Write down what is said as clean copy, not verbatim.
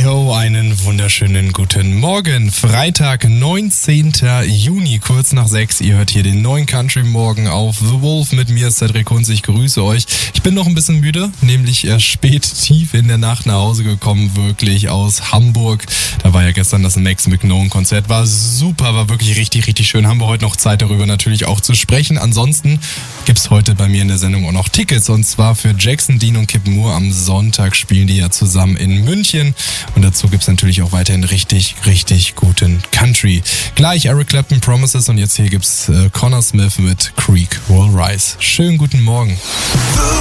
Hey ho, einen wunderschönen guten Morgen. Freitag, 19. Juni, kurz nach 6. Ihr hört hier den neuen Country Morgen auf The Wolf. Mit mir ist Cedric Kunz, ich grüße euch. Ich bin noch ein bisschen müde, nämlich erst spät, tief in der Nacht nach Hause gekommen, wirklich aus Hamburg. Da war ja gestern das Max McKnone-Konzert, war super, war wirklich richtig, richtig schön. Haben wir heute noch Zeit, darüber natürlich auch zu sprechen. Ansonsten gibt's heute bei mir in der Sendung auch noch Tickets, und zwar für Jackson Dean und Kip Moore. Am Sonntag spielen die ja zusammen in München. Und dazu gibt's natürlich auch weiterhin richtig, richtig guten Country. Gleich Eric Clapton, Promises, und jetzt hier gibt's Connor Smith mit Creek Will Rise. Schönen guten Morgen.